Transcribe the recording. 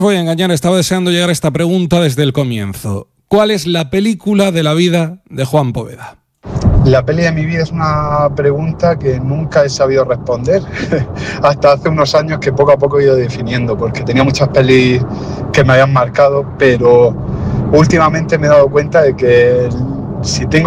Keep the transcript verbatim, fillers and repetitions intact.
Voy a engañar, estaba deseando llegar a esta pregunta desde el comienzo. ¿Cuál es la película de la vida de Juan Poveda? La peli de mi vida es una pregunta que nunca he sabido responder hasta hace unos años, que poco a poco he ido definiendo, porque tenía muchas pelis que me habían marcado, pero últimamente me he dado cuenta de que si tengo